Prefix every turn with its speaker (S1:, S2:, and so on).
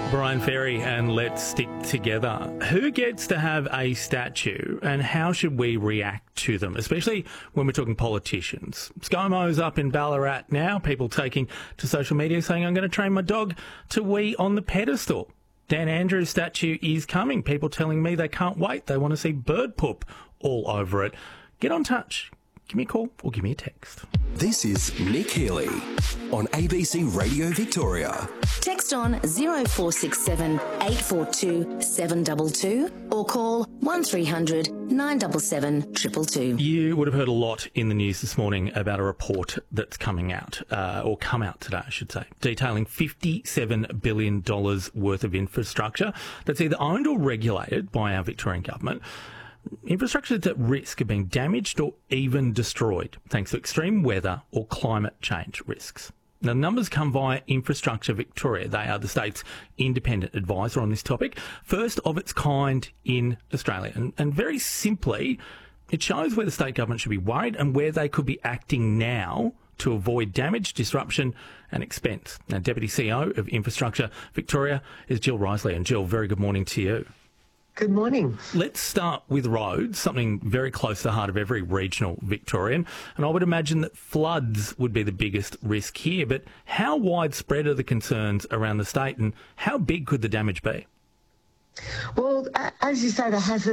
S1: Brian Ferry and Let's Stick Together. Who gets to have a statue and how should we react to them, especially when we're talking politicians? ScoMo's up in Ballarat now, people taking to social media saying, I'm going to train my dog to wee on the pedestal. Dan Andrews' statue is coming. People telling me they can't wait. They want to see bird poop all over it. Get on touch. Give me a call or give me a text.
S2: This is Nick Healy on ABC Radio Victoria.
S3: Text on 0467 842 722 or call 1300 977 222.
S1: You would have heard a lot in the news this morning about a report that's coming out, or come out today, I should say, detailing $57 billion worth of infrastructure that's either owned or regulated by our Victorian government. Infrastructure that's at risk of being damaged or even destroyed thanks to extreme weather or climate change risks. Now, the numbers come via Infrastructure Victoria. They are the state's independent advisor on this topic, first of its kind in Australia. And very simply, it shows where the state government should be worried and where they could be acting now to avoid damage, disruption and expense. Now, Deputy CEO of Infrastructure Victoria is Jill Risley. And Jill, very good morning to you.
S4: Good morning.
S1: Let's start with roads, something very close to the heart of every regional Victorian. And I would imagine that floods would be the biggest risk here. But how widespread are the concerns around the state and how big could the damage be?
S4: Well, as you say, the hazard